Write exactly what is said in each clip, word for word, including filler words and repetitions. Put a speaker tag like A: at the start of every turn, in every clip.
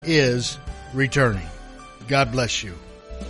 A: is returning. God bless you.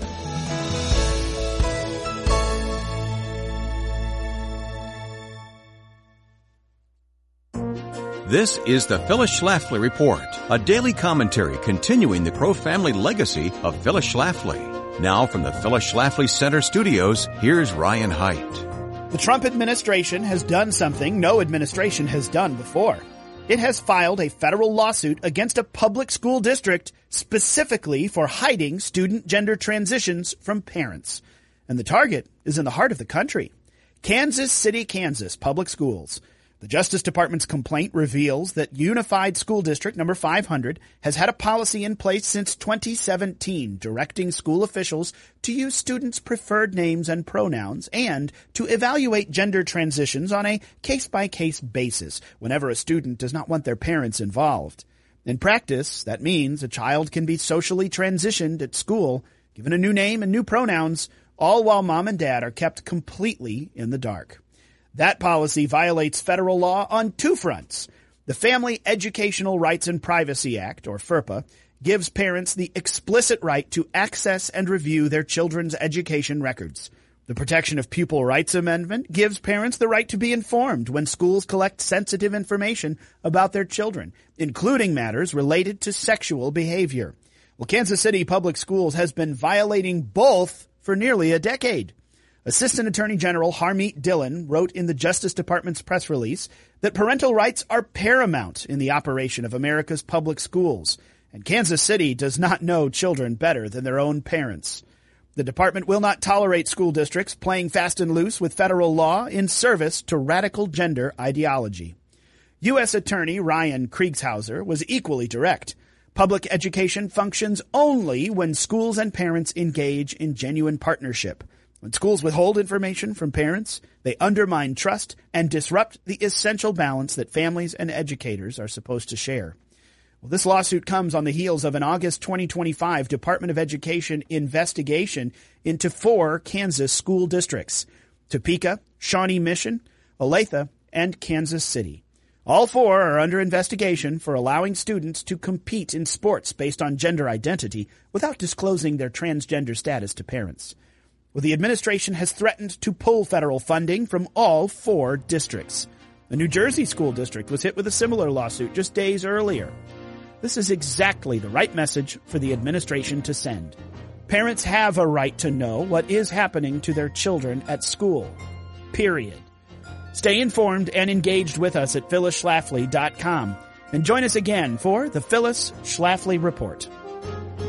B: This is the Phyllis Schlafly Report, a daily commentary continuing the Crow family legacy of Phyllis Schlafly. Now from the Phyllis Schlafly Center studios, here's Ryan Haidt.
C: The Trump administration has done something no administration has done before. It has filed a federal lawsuit against a public school district specifically for hiding student gender transitions from parents. And the target is in the heart of the country. Kansas City, Kansas Public Schools. The Justice Department's complaint reveals that Unified School District number five hundred has had a policy in place since twenty seventeen directing school officials to use students' preferred names and pronouns and to evaluate gender transitions on a case-by-case basis whenever a student does not want their parents involved. In practice, that means a child can be socially transitioned at school, given a new name and new pronouns, all while mom and dad are kept completely in the dark. That policy violates federal law on two fronts. The Family Educational Rights and Privacy Act, or FERPA, gives parents the explicit right to access and review their children's education records. The Protection of Pupil Rights Amendment gives parents the right to be informed when schools collect sensitive information about their children, including matters related to sexual behavior. Well, Kansas City Public Schools has been violating both for nearly a decade. Assistant Attorney General Harmeet Dillon wrote in the Justice Department's press release that parental rights are paramount in the operation of America's public schools, and Kansas City does not know children better than their own parents. The department will not tolerate school districts playing fast and loose with federal law in service to radical gender ideology. U S Attorney Ryan Kriegshauser was equally direct. Public education functions only when schools and parents engage in genuine partnership. When schools withhold information from parents, they undermine trust and disrupt the essential balance that families and educators are supposed to share. Well, this lawsuit comes on the heels of an August twenty twenty-five Department of Education investigation into four Kansas school districts: Topeka, Shawnee Mission, Olathe, and Kansas City. All four are under investigation for allowing students to compete in sports based on gender identity without disclosing their transgender status to parents. Well, the administration has threatened to pull federal funding from all four districts. A New Jersey school district was hit with a similar lawsuit just days earlier. This is exactly the right message for the administration to send. Parents have a right to know what is happening to their children at school. Period. Stay informed and engaged with us at phyllis schlafly dot com and join us again for the Phyllis Schlafly Report.